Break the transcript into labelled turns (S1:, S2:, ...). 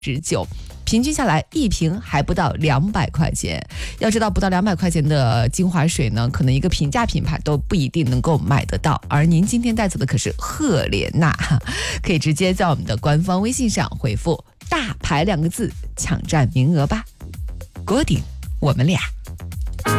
S1: 9，平均下来一瓶还不到200块钱。要知道，不到200块钱的精华水呢，可能一个平价品牌都不一定能够买得到。而您今天带走的可是赫莲娜，可以直接在我们的官方微信上回复"大牌"2个字，抢占名额吧。Gooding，我们俩。